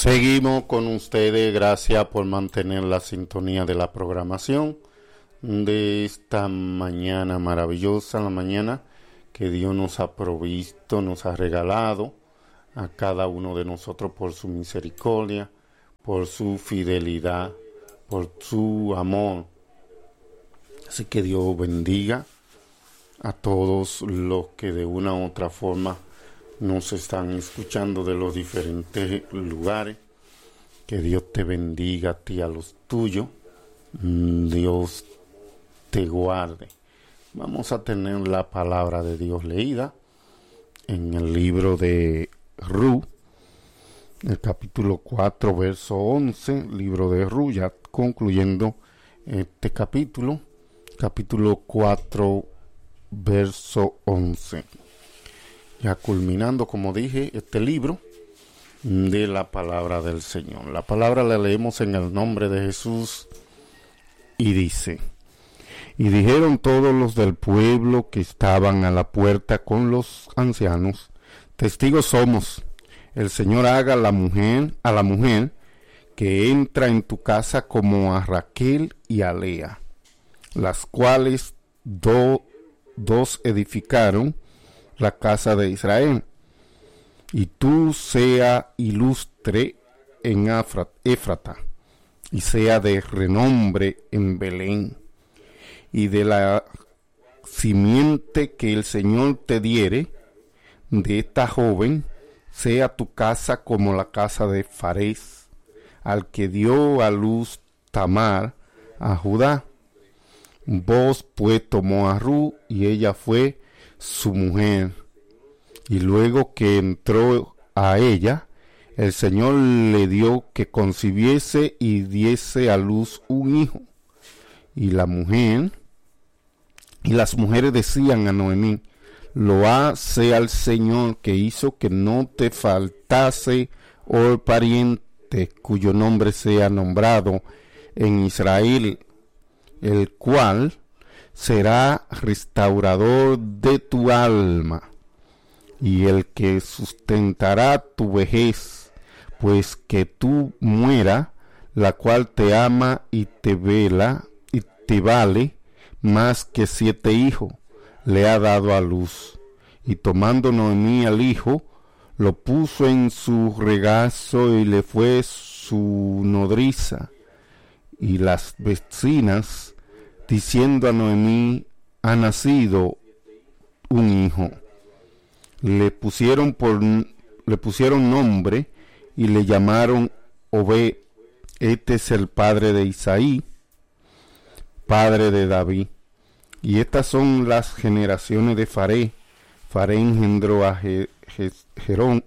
Seguimos con ustedes, gracias por mantener la sintonía de la programación de esta mañana maravillosa, la mañana que Dios nos ha provisto, nos ha regalado a cada uno de nosotros por su misericordia, por su fidelidad, por su amor. Así que Dios bendiga a todos los que de una u otra forma nos están escuchando de los diferentes lugares. Que Dios te bendiga a ti, a los tuyos. Dios te guarde. Vamos a tener la palabra de Dios leída en el libro de Ruth, el capítulo 4, verso 11, libro de Ruth, ya concluyendo este capítulo 4, verso 11. Ya culminando, como dije, este libro de la palabra del Señor. La palabra la leemos en el nombre de Jesús y dice: y dijeron todos los del pueblo que estaban a la puerta con los ancianos: testigos somos, el Señor haga a la mujer que entra en tu casa como a Raquel y a Lea, las cuales dos edificaron la casa de Israel, y tú sea ilustre en Éfrata, y sea de renombre en Belén, y de la simiente que el Señor te diere de esta joven, sea tu casa como la casa de Farés, al que dio a luz Tamar a Judá. Vos pues tomó a Ruth, y ella fue su mujer. Y luego que entró a ella, el Señor le dio que concibiese y diese a luz un hijo. Y las mujeres decían a Noemí: loá sea el Señor que hizo que no te faltase pariente cuyo nombre sea nombrado en Israel, el cual será restaurador de tu alma y el que sustentará tu vejez, pues que tú muera, la cual te ama y te vela y te vale más que 7 hijos, le ha dado a luz. Y tomando Noemí al hijo, lo puso en su regazo y le fue su nodriza. Y las vecinas, diciendo a Noemí: ha nacido un hijo. Le pusieron nombre y le llamaron Obed. Este es el padre de Isaí, padre de David. Y estas son las generaciones de Faré. Faré engendró a Hezrón,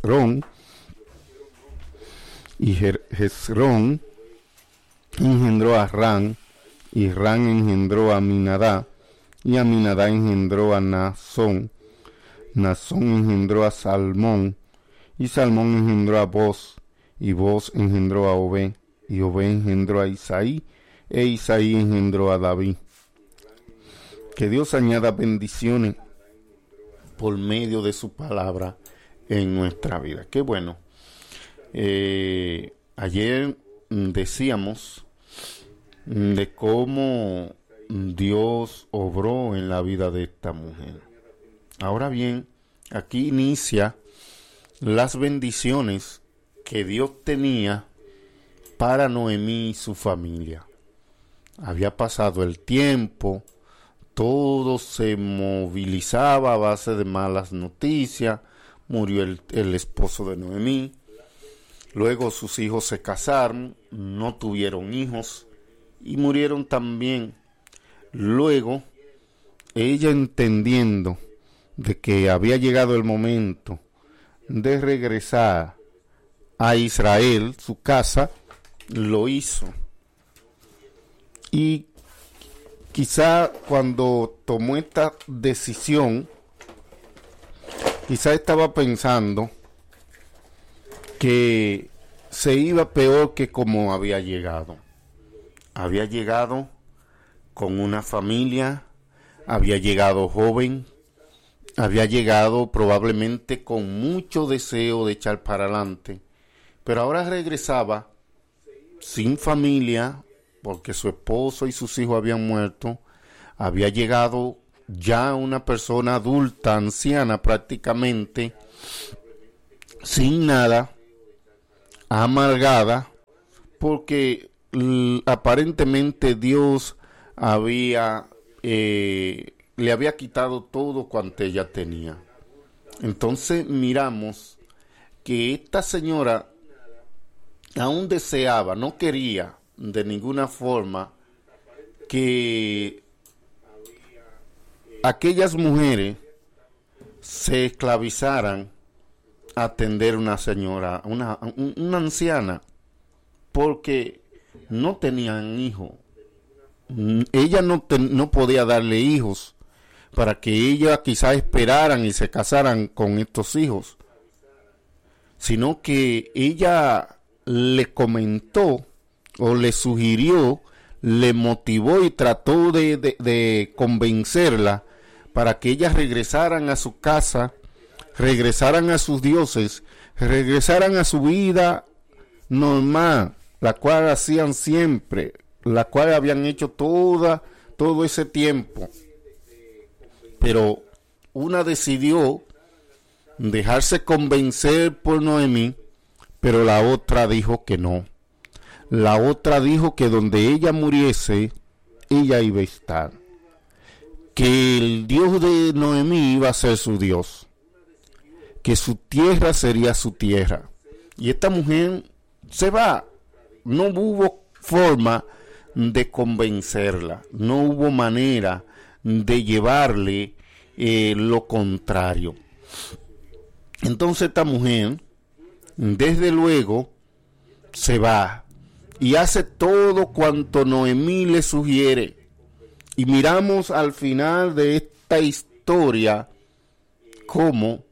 y Hezrón engendró a Ran, y Ran engendró a Aminadab, y Aminadab engendró a Naasón. Naasón engendró a Salmón, y Salmón engendró a Boz, y Boz engendró a Obed, y Obed engendró a Isaí, e Isaí engendró a David. Que Dios añada bendiciones por medio de su palabra en nuestra vida. Qué bueno. Ayer decíamos de cómo Dios obró en la vida de esta mujer. Ahora bien, aquí inicia las bendiciones que Dios tenía para Noemí y su familia. Había pasado el tiempo, todo se movilizaba a base de malas noticias. Murió el esposo de Noemí. Luego sus hijos se casaron, no tuvieron hijos y murieron también. Luego, ella, entendiendo de que había llegado el momento de regresar a Israel, su casa, lo hizo. Y quizá cuando tomó esta decisión, quizá estaba pensando que se iba peor que como había llegado. Había llegado con una familia, había llegado joven, había llegado probablemente con mucho deseo de echar para adelante, pero ahora regresaba sin familia, porque su esposo y sus hijos habían muerto. Había llegado ya una persona adulta, anciana prácticamente, sin nada, amargada, porque aparentemente Dios le había quitado todo cuanto ella tenía. Entonces miramos que esta señora aún deseaba, no quería de ninguna forma que aquellas mujeres se esclavizaran a atender una señora, una anciana, porque no tenían hijos. Ella no podía darle hijos para que ella quizás esperaran y se casaran con estos hijos, sino que ella le comentó o le sugirió, le motivó y trató de convencerla para que ellas regresaran a su casa, regresaran a sus dioses, regresaran a su vida normal, la cual hacían siempre, la cual habían hecho todo ese tiempo. Pero una decidió dejarse convencer por Noemí, pero la otra dijo que no. La otra dijo que donde ella muriese, ella iba a estar. Que el Dios de Noemí iba a ser su Dios. Que su tierra sería su tierra. Y esta mujer se va. No hubo forma de convencerla. No hubo manera de llevarle lo contrario. Entonces esta mujer, desde luego, se va y hace todo cuanto Noemí le sugiere. Y miramos al final de esta historia cómo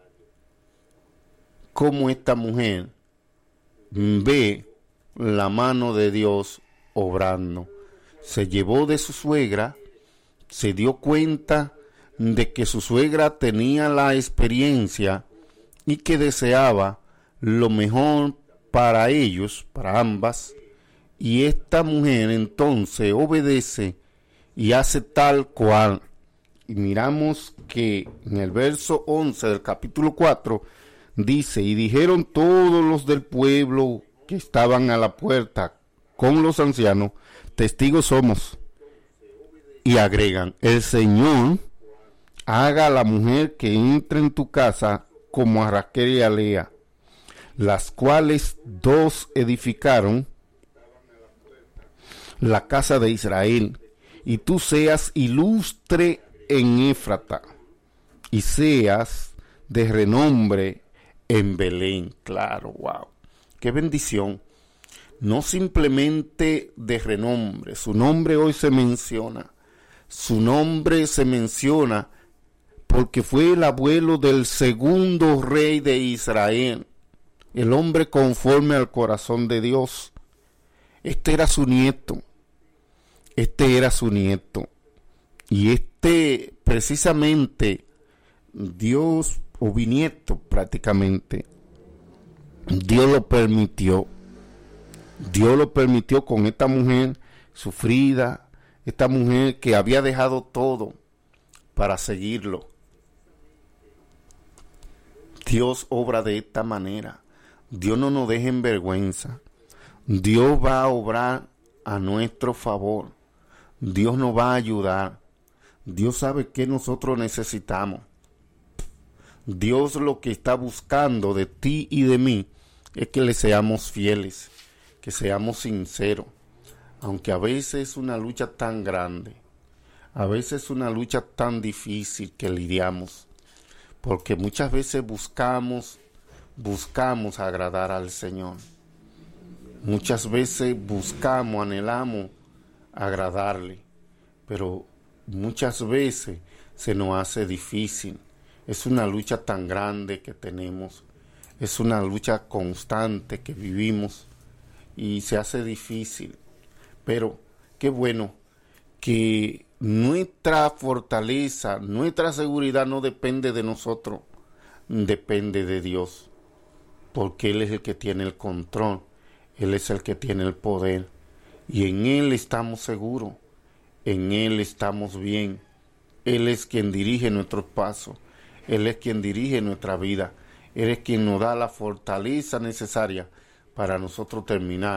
esta mujer ve la mano de Dios obrando. Se llevó de su suegra, se dio cuenta de que su suegra tenía la experiencia y que deseaba lo mejor para ellos, para ambas, y esta mujer entonces obedece y hace tal cual. Y miramos que en el verso 11 del capítulo 4 dice: y dijeron todos los del pueblo que estaban a la puerta con los ancianos, testigos somos. Y agregan: el Señor haga a la mujer que entre en tu casa como a Raquel y a Lea, las cuales dos edificaron la casa de Israel, y tú seas ilustre en Éfrata, y seas de renombre en Belén. Claro, wow, qué bendición. No simplemente de renombre, su nombre hoy se menciona. Su nombre se menciona porque fue el abuelo del segundo rey de Israel, el hombre conforme al corazón de Dios. Este era su nieto. Y precisamente, Dios, o bisnieto prácticamente, Dios lo permitió. Dios lo permitió con esta mujer sufrida, esta mujer que había dejado todo para seguirlo. Dios obra de esta manera. Dios no nos deja en vergüenza. Dios va a obrar a nuestro favor. Dios nos va a ayudar. Dios sabe qué nosotros necesitamos. Dios lo que está buscando de ti y de mí es que le seamos fieles, que seamos sinceros. Aunque a veces es una lucha tan grande, a veces es una lucha tan difícil que lidiamos, porque muchas veces buscamos agradar al Señor. Muchas veces anhelamos agradarle, pero muchas veces se nos hace difícil. Es una lucha tan grande que tenemos, es una lucha constante que vivimos y se hace difícil. Pero qué bueno que nuestra fortaleza, nuestra seguridad no depende de nosotros, depende de Dios. porque Él es el que tiene el control, Él es el que tiene el poder, y en Él estamos seguros, en Él estamos bien. Él es quien dirige nuestros pasos, Él es quien dirige nuestra vida, Él es quien nos da la fortaleza necesaria para nosotros terminar